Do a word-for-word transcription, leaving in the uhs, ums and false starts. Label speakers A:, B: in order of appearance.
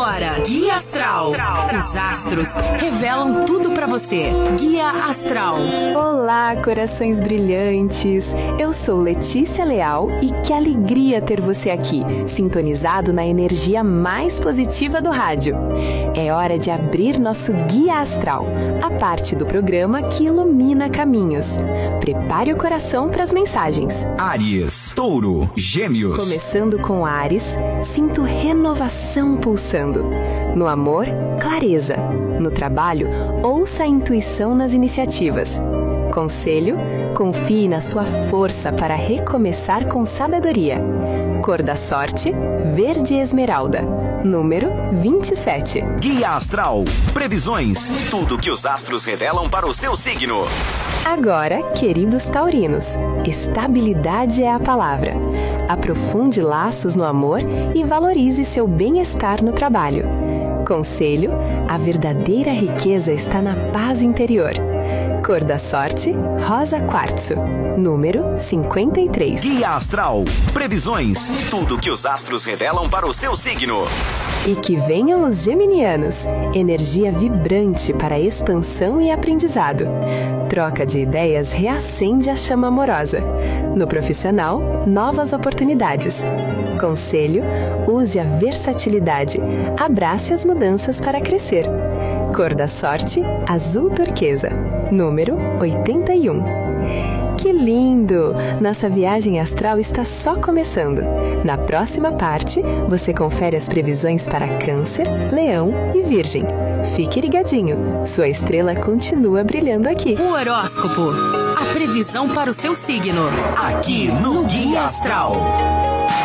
A: Agora, Guia Astral. Os astros revelam tudo pra você. Guia Astral.
B: Olá, corações brilhantes. Eu sou Letícia Leal e que alegria ter você aqui, sintonizado na energia mais positiva do rádio. É hora de abrir nosso Guia Astral, a parte do programa que ilumina caminhos. Prepare o coração para as mensagens.
C: Áries, Touro, Gêmeos.
B: Começando com Áries, sinto renovação pulsando. No amor, clareza. No trabalho, ouça a intuição nas iniciativas. Conselho, confie na sua força para recomeçar com sabedoria. Cor da sorte, verde esmeralda. Número vinte e sete.
C: Guia Astral. Previsões. Tudo que os astros revelam para o seu signo.
B: Agora, queridos taurinos, estabilidade é a palavra. Aprofunde laços no amor e valorize seu bem-estar no trabalho. Conselho, a verdadeira riqueza está na paz interior. Cor da sorte, rosa quartzo. Número cinquenta e três.
C: Guia Astral. Previsões. Tudo que os astros revelam para o seu signo.
B: E que venham os geminianos. Energia vibrante para expansão e aprendizado. Troca de ideias reacende a chama amorosa. No profissional, novas oportunidades. Conselho, use a versatilidade. Abrace as mudanças para crescer. Cor da sorte, azul turquesa. Número oitenta e um. Que lindo! Nossa viagem astral está só começando. Na próxima parte, você confere as previsões para Câncer, Leão e Virgem. Fique ligadinho, sua estrela continua brilhando aqui.
A: O horóscopo, a previsão para o seu signo, aqui no Guia Astral.